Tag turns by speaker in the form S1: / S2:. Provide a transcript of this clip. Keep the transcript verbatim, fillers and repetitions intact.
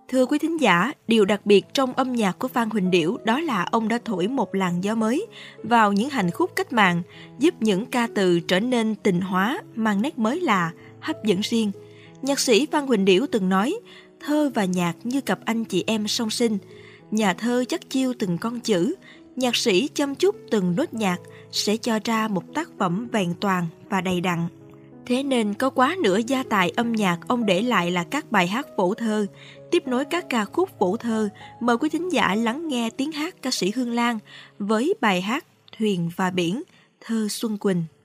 S1: Thưa quý thính giả, điều đặc biệt trong âm nhạc của Phan Huỳnh Điểu đó là ông đã thổi một làn gió mới vào những hành khúc cách mạng, giúp những ca từ trở nên tình hóa, mang nét mới lạ, hấp dẫn riêng. Nhạc sĩ Phan Huỳnh Điểu từng nói, thơ và nhạc như cặp anh chị em song sinh. Nhà thơ chắc chiêu từng con chữ, nhạc sĩ chăm chút từng nốt nhạc sẽ cho ra một tác phẩm vẹn toàn và đầy đặn. Thế nên có quá nửa gia tài âm nhạc ông để lại là các bài hát phổ thơ. Tiếp nối các ca khúc phổ thơ, mời quý thính giả lắng nghe tiếng hát ca sĩ Hương Lan với bài hát Thuyền và Biển, thơ Xuân Quỳnh.